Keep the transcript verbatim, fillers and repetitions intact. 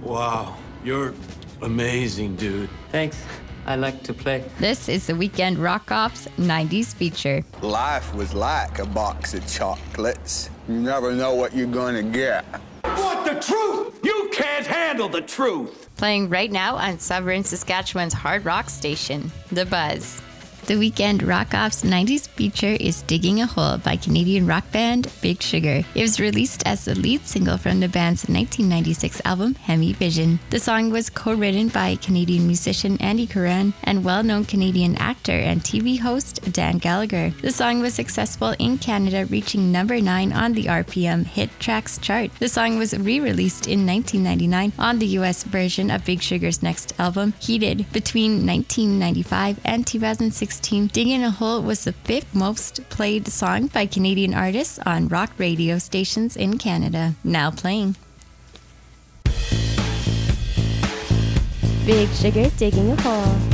Wow, you're amazing, dude. Thanks. I like to play. This is the Weekend Rock-Off's nineties feature. Life was like a box of chocolates. You never know what you're gonna get. What, the truth? You can't handle the truth. Playing right now on Sovereign, Saskatchewan's hard rock station, The Buzz. The Weekend Rock-Off's nineties feature is Digging a Hole by Canadian rock band Big Sugar. It was released as the lead single from the band's nineteen ninety-six album Hemi Vision. The song was co-written by Canadian musician Andy Curran and well-known Canadian actor and T V host Dan Gallagher. The song was successful in Canada, reaching number nine on the R P M Hit Tracks chart. The song was re-released in nineteen ninety-nine on the U S version of Big Sugar's next album, Heated. Between nineteen ninety-five and two thousand sixteen, Digging a Hole was the fifth most played song by Canadian artists on rock radio stations in Canada. Now playing. Big Sugar, Digging a Hole.